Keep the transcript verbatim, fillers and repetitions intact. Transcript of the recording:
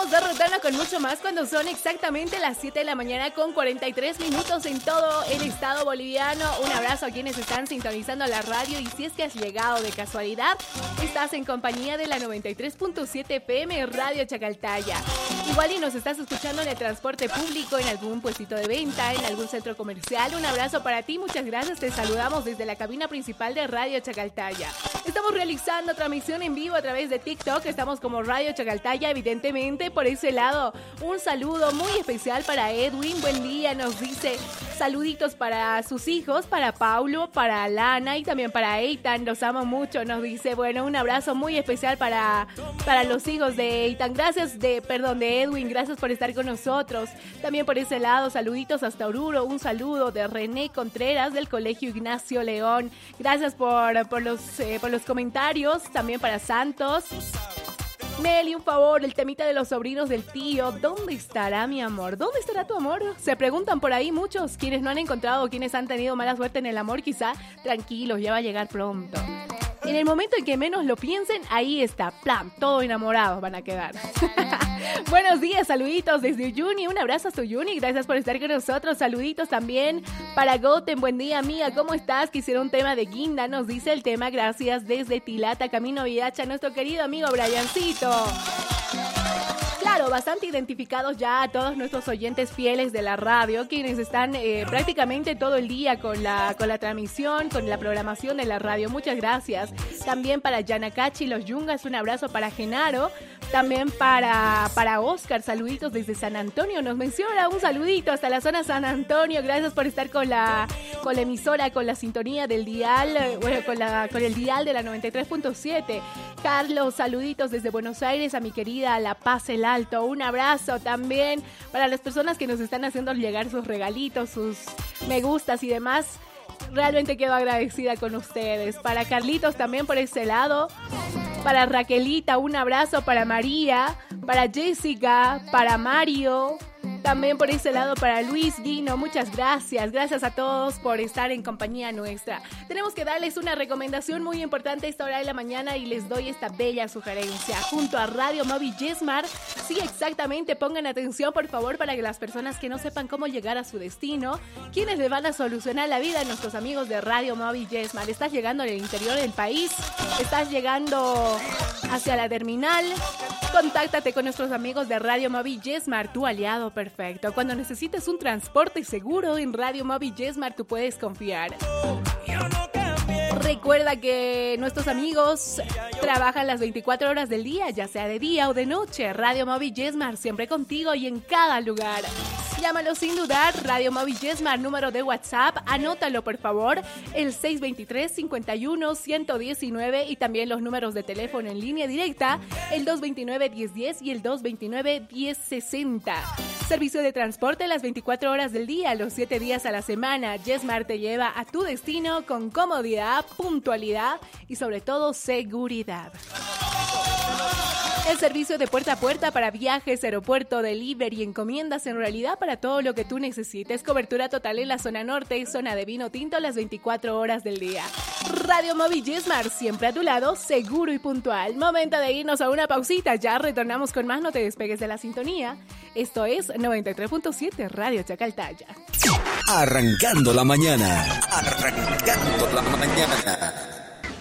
estamos de retorno con mucho más cuando son exactamente las siete de la mañana con cuarenta y tres minutos en todo el estado boliviano. Un abrazo a quienes están sintonizando la radio y si es que has llegado de casualidad, estás en compañía de la noventa y tres punto siete F M Radio Chacaltaya. Igual y nos estás escuchando en el transporte público, en algún puestito de venta, en algún centro comercial. Un abrazo para ti, muchas gracias. Te saludamos desde la cabina principal de Radio Chacaltaya. Estamos realizando transmisión en vivo a través de TikTok. Estamos como Radio Chacaltaya, evidentemente. Por ese lado, un saludo muy especial para Edwin. Buen día, nos dice. Saluditos para sus hijos, para Paulo, para Lana y también para Eitan. Los amo mucho, nos dice. Bueno, un abrazo muy especial para, para los hijos de Eitan. Gracias de, perdón, de Edwin. Gracias por estar con nosotros. También por ese lado, saluditos hasta Oruro. Un saludo de René Contreras del Colegio Ignacio León. Gracias por, por, los, eh, por los comentarios. También para Santos. Meli, un favor, el temita de los sobrinos del tío. ¿Dónde estará mi amor? ¿Dónde estará tu amor? Se preguntan por ahí muchos. Quienes no han encontrado o quienes han tenido mala suerte en el amor, quizá, tranquilos, ya va a llegar pronto. En el momento en que menos lo piensen, ahí está, plan, todos enamorados van a quedar. Buenos días, saluditos desde Uyuni, un abrazo a tu Uyuni, gracias por estar con nosotros, saluditos también para Goten, buen día amiga, ¿cómo estás? Quisiera un tema de guinda, nos dice el tema, gracias desde Tilata, Camino Vidacha, nuestro querido amigo Briancito. Claro, bastante identificados ya a todos nuestros oyentes fieles de la radio, quienes están eh, prácticamente todo el día con la, con la transmisión, con la programación de la radio. Muchas gracias. También para Yanacachi, los Yungas, un abrazo para Genaro. También para, para Oscar, saluditos desde San Antonio. Nos menciona un saludito hasta la zona San Antonio. Gracias por estar con la, con la emisora, con la sintonía del dial, bueno, con, la, con el dial de la noventa y tres punto siete. Carlos, saluditos desde Buenos Aires a mi querida La Paz El Alto. Un abrazo también para las personas que nos están haciendo llegar sus regalitos, sus me gustas y demás. Realmente quedo agradecida con ustedes. Para Carlitos también por ese lado. Para Raquelita, un abrazo para María, para Jessica, para Mario. También por ese lado para Luis Guino, muchas gracias. Gracias a todos por estar en compañía nuestra. Tenemos que darles una recomendación muy importante a esta hora de la mañana y les doy esta bella sugerencia. Junto a Radio Móvil Yesmar, sí, exactamente, pongan atención por favor para que las personas que no sepan cómo llegar a su destino, quienes le van a solucionar la vida a nuestros amigos de Radio Móvil Yesmar. Estás llegando al interior del país, estás llegando hacia la terminal, contáctate con nuestros amigos de Radio Móvil Yesmar, tu aliado perfecto. Perfecto. Cuando necesites un transporte seguro en Radio Móvil Yesmar, tú puedes confiar. Recuerda que nuestros amigos trabajan las veinticuatro horas del día, ya sea de día o de noche. Radio Móvil Yesmar, siempre contigo y en cada lugar. Llámalo sin dudar, Radio Móvil Yesmar, número de WhatsApp, anótalo por favor, el seis dos tres, cinco uno, uno uno nueve y también los números de teléfono en línea directa, el dos dos nueve, uno cero uno cero y el dos dos nueve, uno cero seis cero. Servicio de transporte las veinticuatro horas del día, los siete días a la semana. Yesmar te lleva a tu destino con comodidad, puntualidad y sobre todo seguridad. El servicio de puerta a puerta para viajes, aeropuerto, delivery y encomiendas en realidad para todo lo que tú necesites. Cobertura total en la zona norte, zona de vino tinto las veinticuatro horas del día. Radio Móvil Yesmar, siempre a tu lado, seguro y puntual. Momento de irnos a una pausita, ya retornamos con más, no te despegues de la sintonía. Esto es noventa y tres punto siete Radio Chacaltaya. Arrancando la mañana, arrancando la mañana.